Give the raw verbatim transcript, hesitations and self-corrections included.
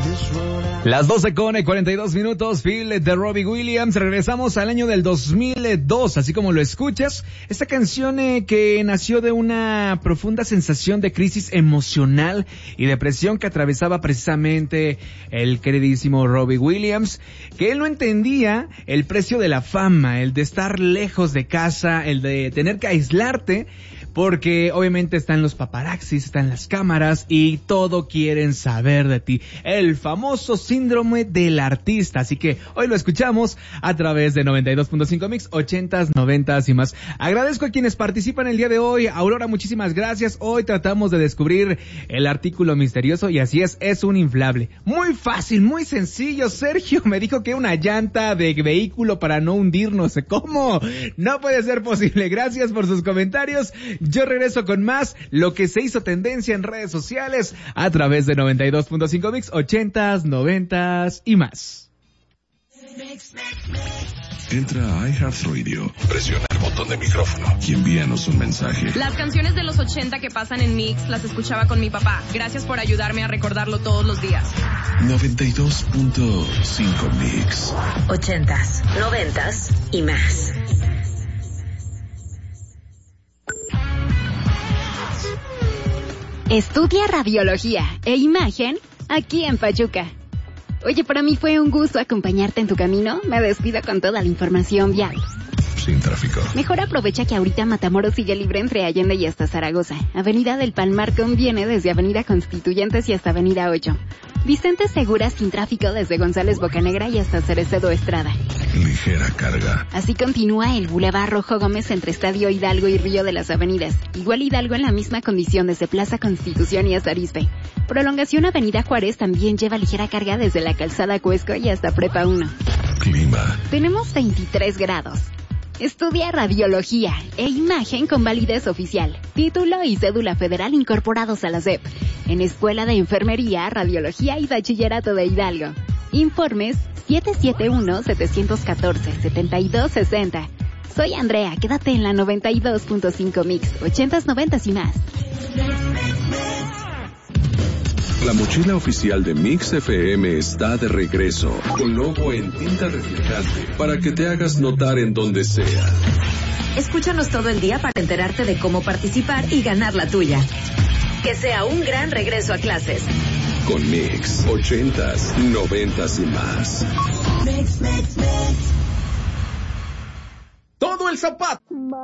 Las doce con cuarenta y dos minutos, Feel de Robbie Williams. Regresamos al año del dos mil dos, así como lo escuchas. Esta canción eh, que nació de una profunda sensación de crisis emocional y depresión que atravesaba precisamente el queridísimo Robbie Williams, que él no entendía el precio de la fama, el de estar lejos de casa, el de tener que aislarte, porque obviamente están los paparazzis, están las cámaras y todo quieren saber de ti. El famoso síndrome del artista. Así que hoy lo escuchamos a través de noventa y dos punto cinco Mix, ochentas, noventas y más. Agradezco a quienes participan el día de hoy. Aurora, muchísimas gracias. Hoy tratamos de descubrir el artículo misterioso y así es, es un inflable. Muy fácil, muy sencillo. Sergio me dijo que una llanta de vehículo para no hundirnos. ¿Cómo? No puede ser posible. Gracias por sus comentarios. Yo regreso con más, lo que se hizo tendencia en redes sociales a través de noventa y dos punto cinco Mix, ochentas, noventas y más. Entra a iHeartRadio, presiona el botón de micrófono y envíanos un mensaje. Las canciones de los ochenta que pasan en Mix las escuchaba con mi papá. Gracias por ayudarme a recordarlo todos los días. noventa y dos punto cinco Mix. Ochentas, noventas y más. Estudia radiología e imagen aquí en Pachuca. Oye, para mí fue un gusto acompañarte en tu camino. Me despido con toda la información vial. Sin tráfico. Mejor aprovecha que ahorita Matamoros sigue libre entre Allende y hasta Zaragoza. Avenida del Palmar conviene desde Avenida Constituyentes y hasta Avenida ocho. Vicente Segura sin tráfico desde González Bocanegra y hasta Cerecedo Estrada. Ligera carga. Así continúa el Boulevard Rojo Gómez entre Estadio Hidalgo y Río de las Avenidas. Igual Hidalgo en la misma condición desde Plaza Constitución y hasta Arizpe. Prolongación Avenida Juárez también lleva ligera carga desde la Calzada Cuesco y hasta Prepa uno. Clima. Tenemos veintitrés grados. Estudia radiología e imagen con validez oficial, título y cédula federal incorporados a la S E P, en Escuela de Enfermería, Radiología y Bachillerato de Hidalgo. Informes siete siete uno, siete uno cuatro, siete dos seis cero. Soy Andrea, quédate en la noventa y dos punto cinco Mix, ochentas, noventas y más. La mochila oficial de Mix F M está de regreso, con logo en tinta reflejante, para que te hagas notar en donde sea. Escúchanos todo el día para enterarte de cómo participar y ganar la tuya. Que sea un gran regreso a clases. Con Mix, ochentas, noventas y más. Todo el zapato.